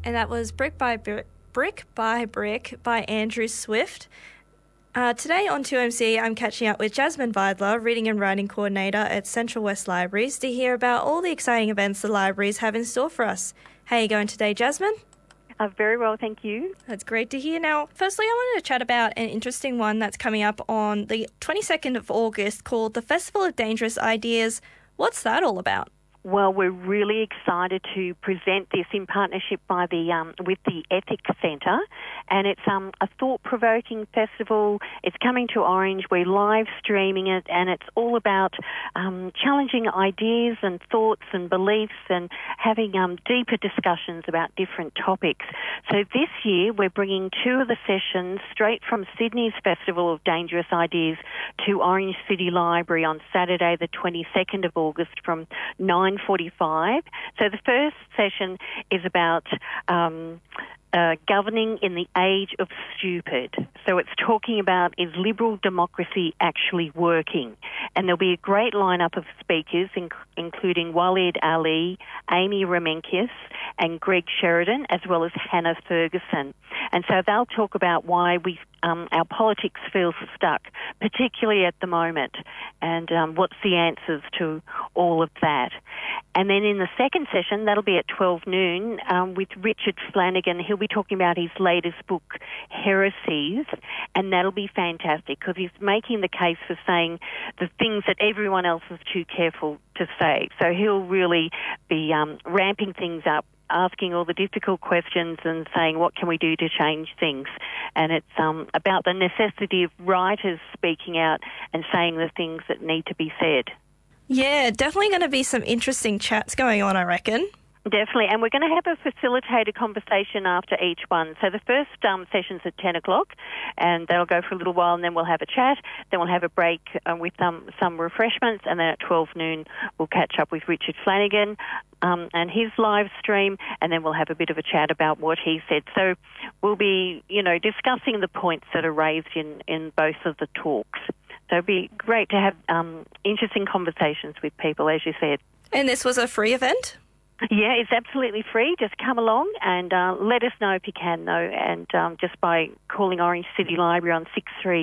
And that was Brick by Brick by Andrew Swift. Today on 2MC, I'm catching up with Jasmine Vidler, Reading and Writing Coordinator at Central West Libraries, to hear about all the exciting events the libraries have in store for us. How are you going today, Jasmine? Very well, thank you. That's great to hear. Now, firstly, I wanted to chat about an interesting one that's coming up on the 22nd of August called the Festival of Dangerous Ideas. What's that all about? Well, we're really excited to present this in partnership with the Ethics Centre, and it's a thought-provoking festival. It's coming to Orange. We're live streaming it, and it's all about challenging ideas and thoughts and beliefs and having deeper discussions about different topics. So this year we're bringing two of the sessions straight from Sydney's Festival of Dangerous Ideas to Orange City Library on Saturday the 22nd of August from 9:45. So the first session is about governing in the age of stupid. So it's talking about, is liberal democracy actually working? And there'll be a great lineup of speakers, including Waleed Ali, Amy Remenkis, and Greg Sheridan, as well as Hannah Ferguson. And so they'll talk about why our politics feels stuck, particularly at the moment, and what's the answers to all of that. And then in the second session, that'll be at 12 noon, with Richard Flanagan. He'll be talking about his latest book, Heresies, and that'll be fantastic because he's making the case for saying the things that everyone else is too careful to say. So he'll really be ramping things up, asking all the difficult questions and saying, what can we do to change things? And it's about the necessity of writers speaking out and saying the things that need to be said. Yeah, definitely going to be some interesting chats going on, I reckon. Definitely, and we're going to have a facilitated conversation after each one. So the first session's at 10 o'clock, and they'll go for a little while, and then we'll have a chat. Then we'll have a break with some refreshments, and then at 12 noon we'll catch up with Richard Flanagan and his live stream, and then we'll have a bit of a chat about what he said. So we'll be, discussing the points that are raised in both of the talks. So it'd be great to have interesting conversations with people, as you said. And this was a free event? Yeah, it's absolutely free. Just come along and let us know if you can, though, and just by calling Orange City Library on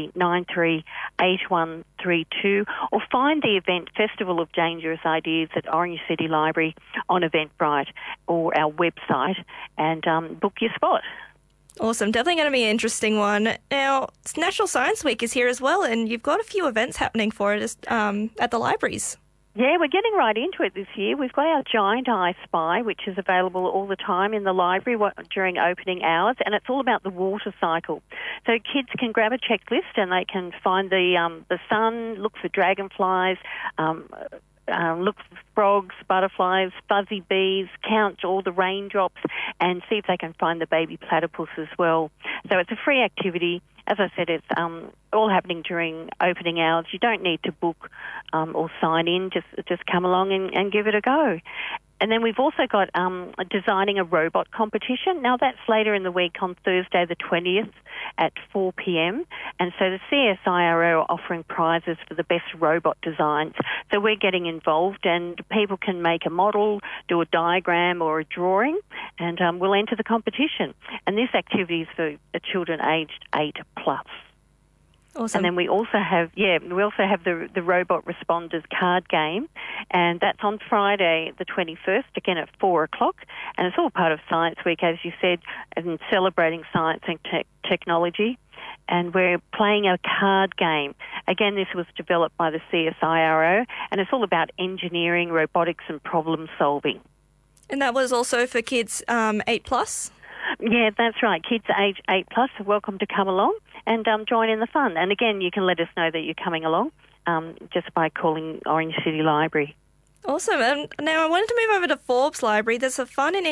63938132, or find the event Festival of Dangerous Ideas at Orange City Library on Eventbrite or our website, and book your spot. Awesome. Definitely going to be an interesting one. Now, National Science Week is here as well, and you've got a few events happening for it at the libraries. Yeah, we're getting right into it this year. We've got our Giant Eye Spy, which is available all the time in the library during opening hours, and it's all about the water cycle. So kids can grab a checklist and they can find the sun, look for dragonflies, look for frogs, butterflies, fuzzy bees, count all the raindrops, and see if they can find the baby platypus as well. So it's a free activity. As I said, it's all happening during opening hours. You don't need to book or sign in. Just come along and give it a go. And then we've also got designing a robot competition. Now, that's later in the week on Thursday the 20th at 4 p.m. And so the CSIRO are offering prizes for the best robot designs. So we're getting involved, and people can make a model, do a diagram or a drawing, and we'll enter the competition. And this activity is for children aged 8+. Awesome. And then we also have the Robot Responders card game, and that's on Friday the 21st, again at 4 o'clock, and it's all part of Science Week, as you said, and celebrating science and technology. And we're playing a card game. Again, this was developed by the CSIRO, and it's all about engineering, robotics and problem solving. And that was also for kids 8+? Yeah, that's right. Kids age 8+ are welcome to come along and join in the fun. And again, you can let us know that you're coming along just by calling Orange City Library. Awesome. And now I wanted to move over to Forbes Library. There's a fun and